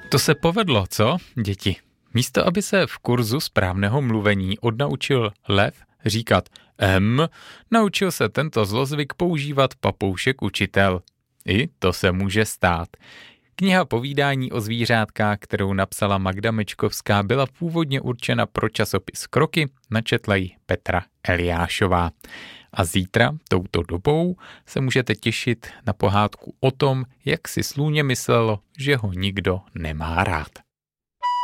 To se povedlo, co, děti? Místo, aby se v kurzu správného mluvení odnaučil lev říkat naučil se tento zlozvyk používat papoušek učitel. I to se může stát. Kniha povídání o zvířátkách, kterou napsala Magda Mečkovská, byla původně určena pro časopis Kroky, načetla ji Petra Eliášová. A zítra, touto dobou, se můžete těšit na pohádku o tom, jak si slůně myslelo, že ho nikdo nemá rád.